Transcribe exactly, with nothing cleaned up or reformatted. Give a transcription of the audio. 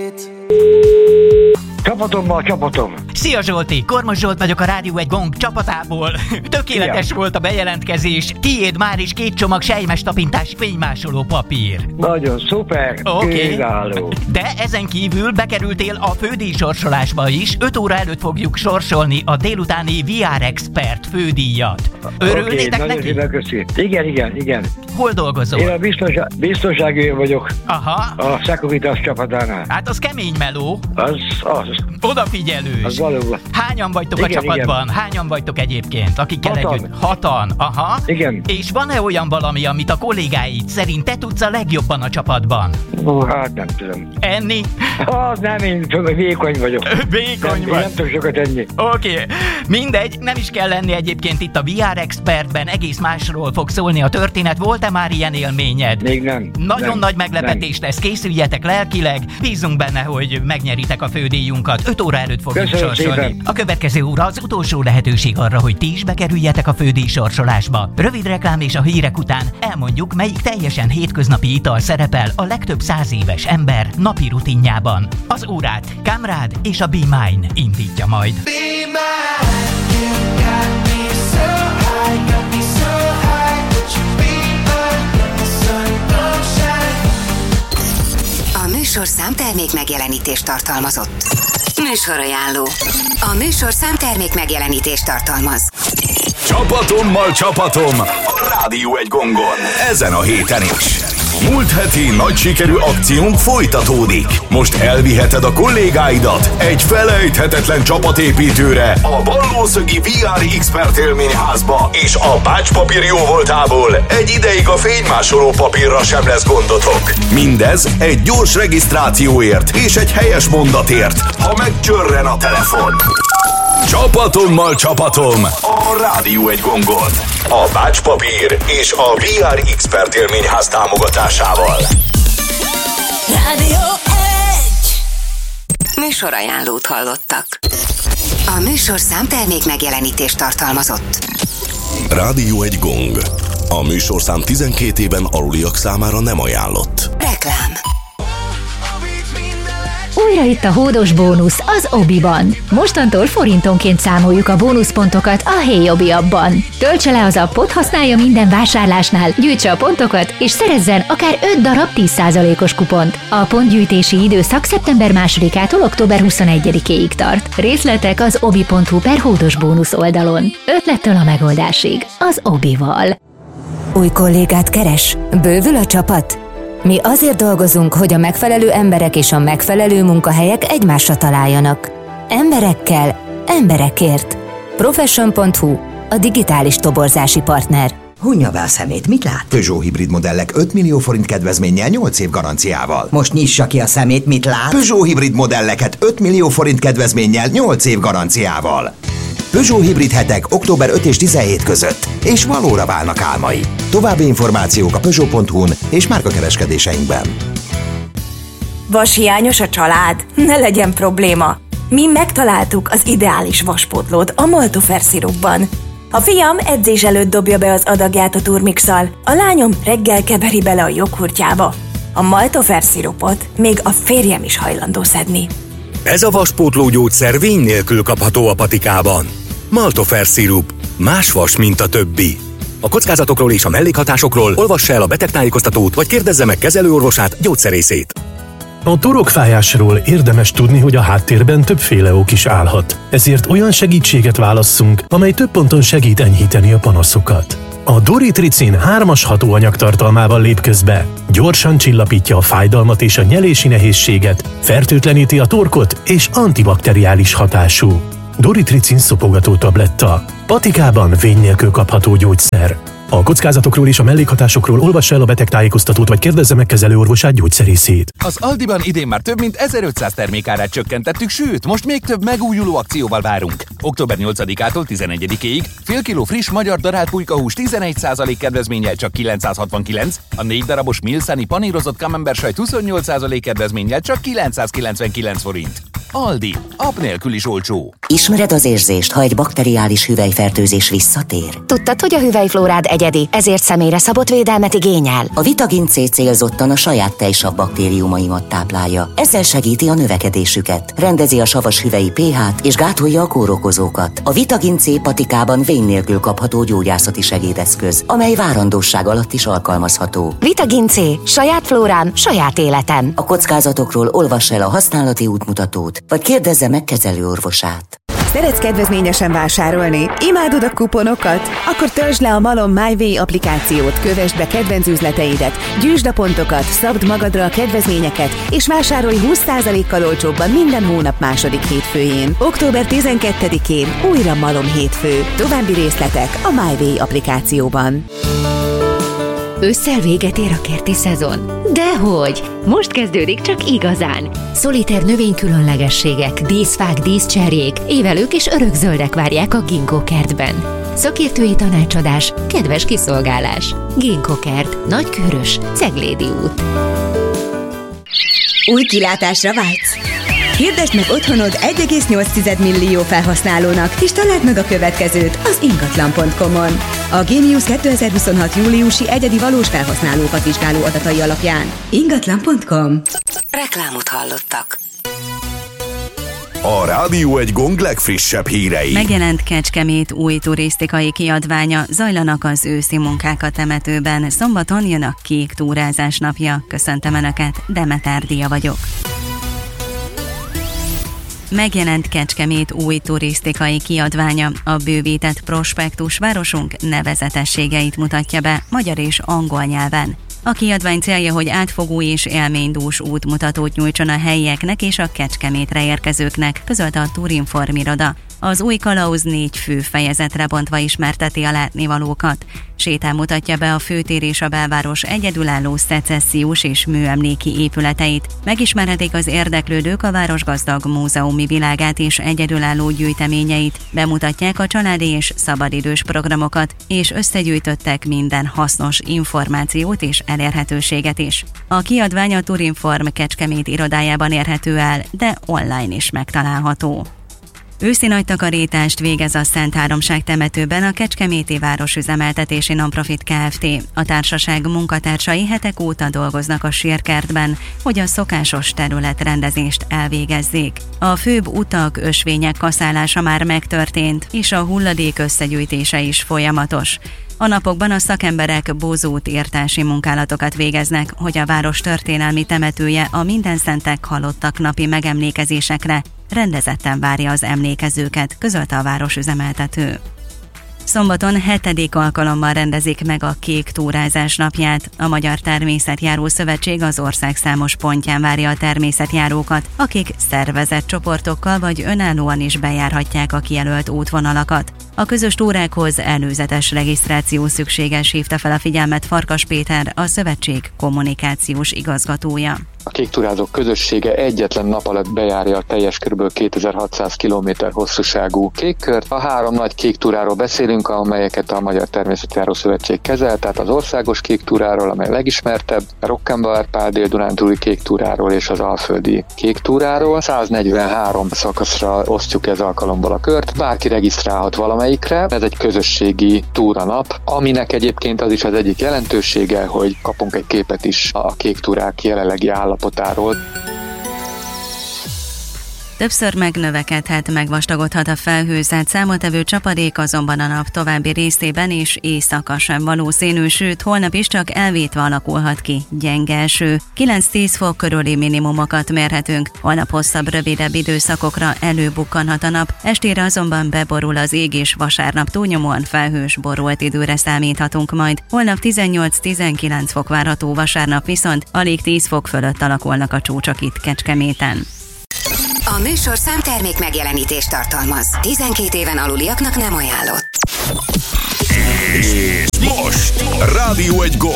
Csapatommal csapatom. Szia Zsolti, Kormos Zsolt vagyok a Rádió egy Gong csapatából. Tökéletes Igen. volt a bejelentkezés. Tiéd már is két csomag sejmes tapintás fénymásoló papír. Nagyon szuper, okay. Kiváló. De ezen kívül bekerültél a fődíj sorsolásba is. öt óra előtt fogjuk sorsolni a délutáni vé er Expert fődíjat. Örülnétek okay, neki? Nagyon köszi. Igen, igen, igen. Hol dolgozol? Én a biztonság, biztonságőr vagyok. Aha. A Securitas csapatánál. Hát az kemény meló. Az, az. Odafigyelős. Az valóban. Hányan vagytok igen, a csapatban? Igen. Hányan vagytok egyébként, akikkel Hatan. együtt? Hatan. Aha. Igen. És van-e olyan valami, amit a kollégáid szerint te tudsz a legjobban a csapatban? Ó, hát nem tudom. Enni? Az nem, én vékony vagyok. Vékony nem, vagy. Nem tudok sokat enni. Oké. Okay. Mindegy, nem is kell lenni egyébként itt a vé er Expertben, egész másról fog szólni a történet. Volt-e már ilyen élményed? Még nem. Nagyon nem, nagy meglepetés nem. lesz, készüljetek lelkileg, bízunk benne, hogy megnyeritek a fődíjunkat. öt óra előtt fogjuk Köszönöm sorsolni. Szépen. A következő óra az utolsó lehetőség arra, hogy ti is bekerüljetek a fődíj sorsolásba. Rövid reklám és a hírek után elmondjuk, melyik teljesen hétköznapi ital szerepel a legtöbb száz éves ember napi rutinjában. Az órát Kamrád és a Be Mine indítja majd. Be mine, you got me so high, got me so high, would you be mine, the sun don't shine. A műsor számtermék megjelenítést tartalmazott. Műsorajánló. A műsor számtermék megjelenítést tartalmaz. Csapatommal csapatom a Rádió egy Gongon. Ezen a héten is. Múlt heti nagy sikerű akciónk folytatódik. Most elviheted a kollégáidat egy felejthetetlen csapatépítőre, a Ballószögi vé er Expert élményházba, és a bácspapír jóvoltából egy ideig a fénymásoló papírra sem lesz gondotok. Mindez egy gyors regisztrációért és egy helyes mondatért, ha megcsörren a telefon. Csapatommal csapatom a Rádió egy Gongon. A bácspapír és a vé er Expert élményház támogatásával. Rádió egy. Műsorajánlót hallottak. A műsor számtermék megjelenítést tartalmazott. Rádió egy Gong. A műsorszám tizenkét éven aluliak számára nem ajánlott. Reklám. Újra itt a hódos bónusz az Obiban. Mostantól forintonként számoljuk a bónuszpontokat a Hey Obi appban. Töltse le az appot, használja minden vásárlásnál, gyűjtse a pontokat, és szerezzen akár öt darab tíz százalékos kupont. A pontgyűjtési időszak szeptember másodikától október huszonegyedikéig tart. Részletek az obi pont hu per hódos bónusz oldalon. Ötlettől a megoldásig. Az Obival. Új kollégát keres? Bővül a csapat? Mi azért dolgozunk, hogy a megfelelő emberek és a megfelelő munkahelyek egymásra találjanak. Emberekkel, emberekért. Profession pont hu, a digitális toborzási partner. Hunja be a szemét, mit lát? Peugeot hibrid modellek öt millió forint kedvezménnyel nyolc év garanciával. Most nyissa ki a szemét, mit lát? Peugeot hibrid modelleket öt millió forint kedvezménnyel nyolc év garanciával. Peugeot hibrid hetek október ötödike és tizenhetedike között, és valóra válnak álmai. További információk a peugeot pont hu-n és márkakereskedéseinkben. Vashiányos a család? Ne legyen probléma! Mi megtaláltuk az ideális vaspótlót a Maltofer szirupban. A fiam edzés előtt dobja be az adagját a turmixal, a lányom reggel keveri bele a joghurtjába. A Maltofer szirupot még a férjem is hajlandó szedni. Ez a vaspótló gyógyszer vény nélkül kapható a patikában. Maltofer szirup. Más vas, mint a többi. A kockázatokról és a mellékhatásokról olvassa el a betegtájékoztatót, vagy kérdezze meg kezelőorvosát, gyógyszerészét. A torokfájásról érdemes tudni, hogy a háttérben többféle ok is állhat. Ezért olyan segítséget válasszunk, amely több ponton segít enyhíteni a panaszokat. A Doritricin hármas hatóanyag tartalmával lép közbe. Gyorsan csillapítja a fájdalmat és a nyelési nehézséget, fertőtleníti a torkot és antibakteriális hatású. Doritricin szopogató tabletta. Patikában vény nélkül kapható gyógyszer. A kockázatokról és a mellékhatásokról olvassa el a betegtájékoztatót, vagy kérdezze meg kezelőorvosát, gyógyszerészét. Az Aldiban idén már több mint ezerötszáz termékárát csökkentettük, sőt, most még több megújuló akcióval várunk. október nyolcadikától tizenegyedikéig fél kiló friss magyar darált pulykahús tizenegy százalék kedvezménnyel csak kilencszázhatvankilenc, a négy darabos Milszani panírozott camembert sajt huszonnyolc százalék kedvezménnyel csak kilencszázkilencvenkilenc forint. Aldi, app nélkül is olcsó. Ismered az érzést, ha egy bakteriális hüvelyfertőzés visszatér? Tudtad, hogy a hüvelyflórád egyedi, ezért személyre szabott védelmet igényel? A Vitagin C célzottan a saját tejsav baktériumaimat táplálja. Ezzel segíti a növekedésüket, rendezi a savas hüvelyi pH-t és gátolja a kórokozókat. A Vitagin C patikában vén nélkül kapható gyógyászati segédeszköz, amely várandóság alatt is alkalmazható. Vitagin C. Saját flórám, saját életem. A kockázatokról olvass el a használati útmutatót, vagy kérdezze meg kezelőorvosát. Szeretsz kedvezményesen vásárolni? Imádod a kuponokat? Akkor töltsd le a Malom MyWay applikációt, kövesd be kedvenc üzleteidet, gyűjtsd a pontokat, szabd magadra a kedvezményeket, és vásárolj húsz százalékkal olcsóbban minden hónap második hétfőjén. október tizenkettedikén újra Malom hétfő. További részletek a MyWay applikációban. Ősszel véget ér a kerti szezon? Dehogy! Most kezdődik csak igazán! Szoliter növénykülönlegességek, díszfák, díszcserjék, évelők és örökzöldek várják a Ginkgo kertben. Szakértői tanácsadás, kedves kiszolgálás. Ginkgo kert, Nagykőrös, Ceglédi út. Új kilátásra vágysz? Hirdesd meg otthonod egy egész nyolc millió felhasználónak, és találd meg a következőt az ingatlan pont com-on. A Genius kétezer-huszonhat júliusi egyedi valós felhasználókat vizsgáló adatai alapján. ingatlan pont com. Reklámot hallottak. A Rádió egy Gong legfrissebb hírei. Megjelent Kecskemét új turisztikai kiadványa, zajlanak az őszi munkák a temetőben, szombaton jön a kék túrázás napja. Köszöntöm Önöket, Demeter Dia vagyok. Megjelent Kecskemét új turisztikai kiadványa, a bővített prospektus városunk nevezetességeit mutatja be magyar és angol nyelven. A kiadvány célja, hogy átfogó és élménydús útmutatót nyújtson a helyieknek és a Kecskemétre érkezőknek, közölte a Turinform iroda. Az új kalauz négy fő fejezetre bontva ismerteti a látnivalókat. Sétál mutatja be a főtér és a belváros egyedülálló szecessziós és műemléki épületeit. Megismerhetik az érdeklődők a városgazdag múzeumi világát és egyedülálló gyűjteményeit, bemutatják a családi és szabadidős programokat, és összegyűjtöttek minden hasznos információt és elérhetőséget is. A kiadvány a Turinform Kecskemét irodájában érhető el, de online is megtalálható. Őszi nagy takarítást végez a Szent Háromság temetőben a Kecskeméti Városüzemeltetési Nonprofit Kft. A társaság munkatársai hetek óta dolgoznak a sírkertben, hogy a szokásos területrendezést elvégezzék. A főbb utak, ösvények kaszálása már megtörtént, és a hulladék összegyűjtése is folyamatos. A napokban a szakemberek bozótírtási munkálatokat végeznek, hogy a város történelmi temetője a Mindenszentek halottak napi megemlékezésekre rendezetten várja az emlékezőket, közölte a városüzemeltető. Szombaton hetedik alkalommal rendezik meg a kék túrázás napját. A Magyar Természetjáró Szövetség az ország számos pontján várja a természetjárókat, akik szervezett csoportokkal vagy önállóan is bejárhatják a kijelölt útvonalakat. A közös túrákhoz előzetes regisztráció szükséges, hívta fel a figyelmet Farkas Péter, a szövetség kommunikációs igazgatója. A kéktúrázók közössége egyetlen nap alatt bejárja a teljes kb. kétezer-hatszáz kilométer hosszúságú kékkört. A három nagy kéktúráról beszélünk, amelyeket a Magyar Természetjáró Szövetség kezel, tehát az országos kéktúráról, amely legismertebb, a Rockenbauer-Pál Dél-Dunántúli kéktúráról és az alföldi kéktúráról. száznegyvenhárom szakaszra osztjuk ez alkalomból a kört. Bárki regisztrálhat valamelyikre. Ez egy közösségi túranap, aminek egyébként az is az egyik jelentősége, hogy kapunk egy képet is a kéktúrák jelenlegi állapotáról. Többször megnövekedhet, megvastagodhat a felhőzet, számottevő csapadék azonban a nap további részében és éjszaka sem valószínű, sőt holnap is csak elvétve alakulhat ki gyenge eső. kilenc-tíz fok körüli minimumokat mérhetünk, holnap hosszabb, rövidebb időszakokra előbukkanhat a nap, estére azonban beborul az ég és vasárnap túlnyomóan felhős, borult időre számíthatunk majd. Holnap tizennyolc-tizenkilenc fok várható, vasárnap viszont alig tíz fok fölött alakulnak a csúcsok itt Kecskeméten. A műsor számtermék megjelenítést tartalmaz. tizenkét éven aluliaknak nem ajánlott. És most Rádió egy Gong.